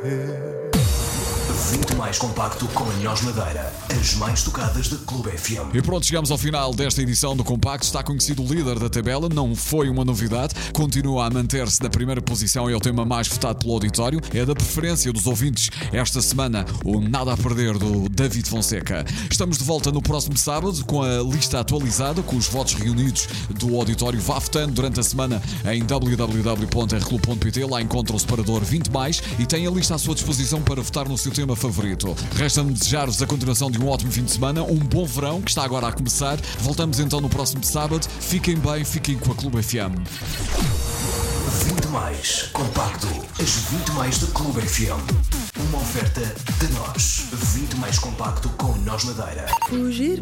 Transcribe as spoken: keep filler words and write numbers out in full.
vinte mais compacto com a Nós Madeira, as mais tocadas da Clube F M. E pronto, chegamos ao final desta edição do Compacto. Está conhecido o líder da tabela, não foi uma novidade, continua a manter-se na primeira posição e é o tema mais votado pelo auditório. É da preferência dos ouvintes esta semana, o Nada a Perder do David Fonseca. Estamos de volta no próximo sábado com a lista atualizada, com os votos reunidos do auditório. Vá votando durante a semana em w w w ponto r clube ponto p t. Lá encontra o separador vinte mais e tem a lista à sua disposição para votar no seu tema favorito. Resta-me desejar-vos a continuação de um ótimo fim de semana, um bom verão que está agora a começar. Voltamos então no próximo sábado. Fiquem bem, fiquem com a Clube F M. vinte mais compacto, as vinte mais da Clube F M. Uma oferta de nós. vinte mais compacto com Nós Madeira. Fugir